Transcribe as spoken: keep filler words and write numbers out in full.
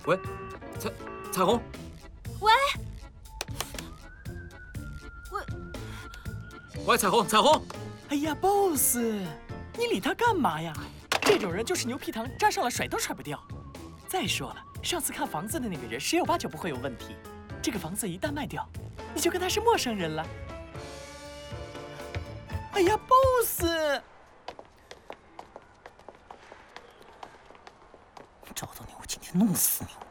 喂，彩彩虹， 喂， 喂，喂，彩虹，彩虹！ 哎呀 ，boss， 你理他干嘛呀？这种人就是牛皮糖沾上了甩都甩不掉。再说了，上次看房子的那个人十有八九不会有问题。这个房子一旦卖掉，你就跟他是陌生人了。哎呀 ，boss， 找到你，我今天弄死你！